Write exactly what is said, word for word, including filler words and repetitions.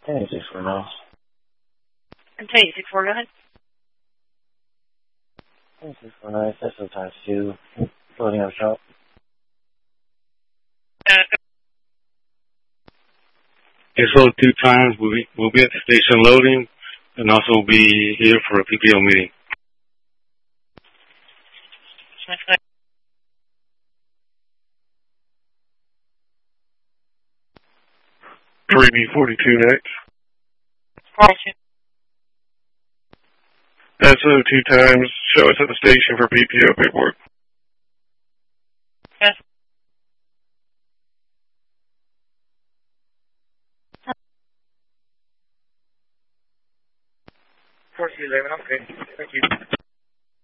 Hey, six four nine. I'm telling you, six four, go ahead. Hey, six four nine, Cessna times two. Loading up shop. Uh, It's loaded two times. We'll be, we'll be at the station loading and also be here for a P P O meeting. three B forty-two next. forty-two. That's loaded two times. Show us at the station for P P O paperwork. Yes. four two eleven, okay. Thank you.